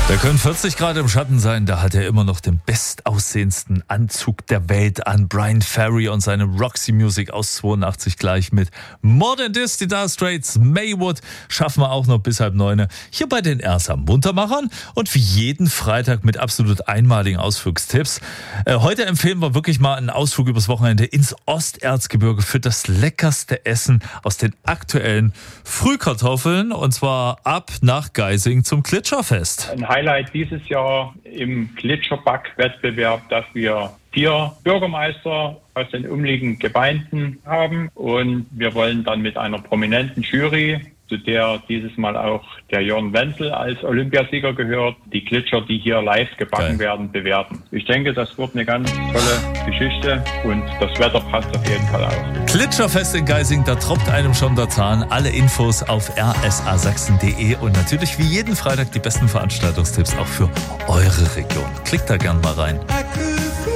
Da können 40 Grad im Schatten sein, da hat er immer noch den bestaussehendsten Anzug der Welt an. Bryan Ferry und seine Roxy Music aus 82 gleich mit More Than This, die Dire Straits, Maywood, schaffen wir auch noch bis 8:30 hier bei den Ersa Muntermachern und wie jeden Freitag mit absolut einmaligen Ausflugstipps. Heute empfehlen wir wirklich mal einen Ausflug übers Wochenende ins Osterzgebirge für das leckerste Essen aus den aktuellen Frühkartoffeln und zwar ab nach Geising zum Gletscherfest. Ein Highlight dieses Jahr im Gletscherback-Wettbewerb, dass wir 4 Bürgermeister aus den umliegenden Gemeinden haben und wir wollen dann mit einer prominenten Jury, zu der dieses Mal auch der Jörn Wenzel als Olympiasieger gehört, die Gletscher, die hier live gebacken werden, bewerten. Ich denke, das wird eine ganz tolle Geschichte und das Wetter passt auf jeden Fall auch. Gletscherfest in Geising, da tropft einem schon der Zahn. Alle Infos auf rsasachsen.de und natürlich wie jeden Freitag die besten Veranstaltungstipps auch für eure Region. Klickt da gern mal rein.